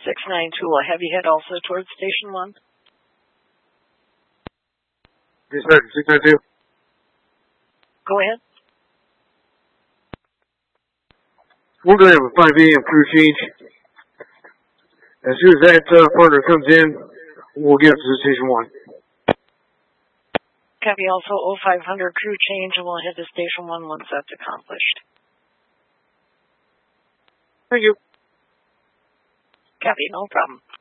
692 will have you head also towards Station 1. Dispatch 692. Go ahead. We're going to have a 5 a.m. crew change. As soon as that partner comes in, we'll get up to Station 1. Copy also 0500 crew change, and we'll head to Station 1 once that's accomplished. Thank you. Copy, no problem.